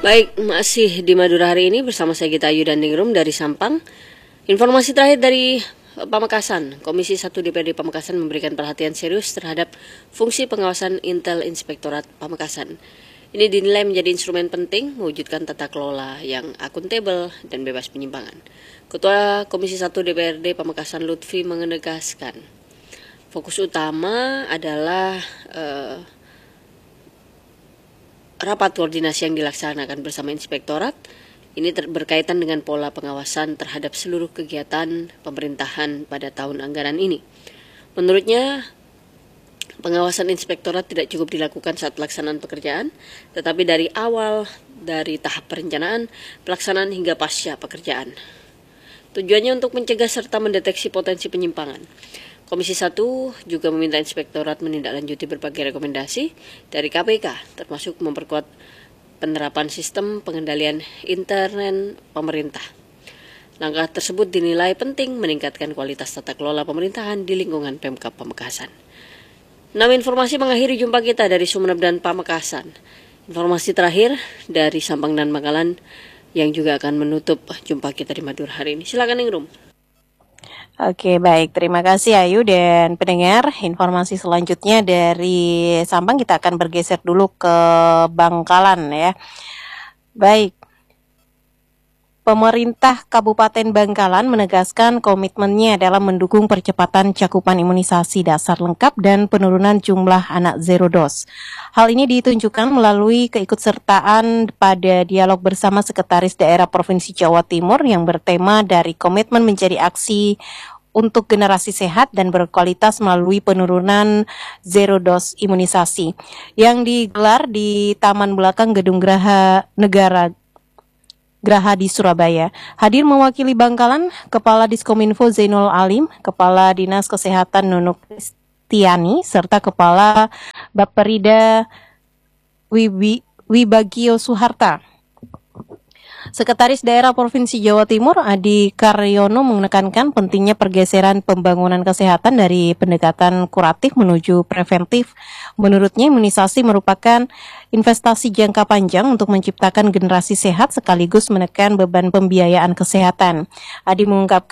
Baik, masih di Madura hari ini bersama saya Gita Ayu dan Ningrum dari Sampang. Informasi terakhir dari Pamekasan, Komisi 1 DPRD Pamekasan memberikan perhatian serius terhadap fungsi pengawasan Intel Inspektorat Pamekasan. Ini dinilai menjadi instrumen penting mewujudkan tata kelola yang akuntabel dan bebas penyimpangan. Ketua Komisi 1 DPRD Pamekasan Lutfi menegaskan, fokus utama adalah rapat koordinasi yang dilaksanakan bersama Inspektorat. Ini berkaitan dengan pola pengawasan terhadap seluruh kegiatan pemerintahan pada tahun anggaran ini. Menurutnya, pengawasan Inspektorat tidak cukup dilakukan saat pelaksanaan pekerjaan, tetapi dari awal, dari tahap perencanaan, pelaksanaan hingga pasca pekerjaan. Tujuannya untuk mencegah serta mendeteksi potensi penyimpangan. Komisi 1 juga meminta Inspektorat menindaklanjuti berbagai rekomendasi dari KPK, termasuk memperkuat penerapan sistem pengendalian internet pemerintah. Langkah tersebut dinilai penting meningkatkan kualitas tata kelola pemerintahan di lingkungan Pemkab Pamekasan. 6 informasi mengakhiri jumpa kita dari Sumeneb dan Pamekasan. Informasi terakhir dari Sampang dan Bangkalan yang juga akan menutup jumpa kita di Madura hari ini. Silakan Ningrum. Oke, baik. Terima kasih Ayu dan pendengar. Informasi selanjutnya dari Sampang kita akan bergeser dulu ke Bangkalan ya. Baik. Pemerintah Kabupaten Bangkalan menegaskan komitmennya dalam mendukung percepatan cakupan imunisasi dasar lengkap dan penurunan jumlah anak zero dos. Hal ini ditunjukkan melalui keikutsertaan pada dialog bersama Sekretaris Daerah Provinsi Jawa Timur yang bertema dari komitmen menjadi aksi untuk generasi sehat dan berkualitas melalui penurunan zero dos imunisasi yang digelar di Taman Belakang Gedung Geraha di Surabaya. Hadir mewakili Bangkalan, Kepala Diskominfo Zainul Alim, Kepala Dinas Kesehatan Nunuk Kristiani, serta Kepala Bapperida Wibagio Suharta. Sekretaris Daerah Provinsi Jawa Timur Adi Karyono menekankan pentingnya pergeseran pembangunan kesehatan dari pendekatan kuratif menuju preventif. Menurutnya imunisasi merupakan investasi jangka panjang untuk menciptakan generasi sehat sekaligus menekan beban pembiayaan kesehatan. Adi mengungkapkan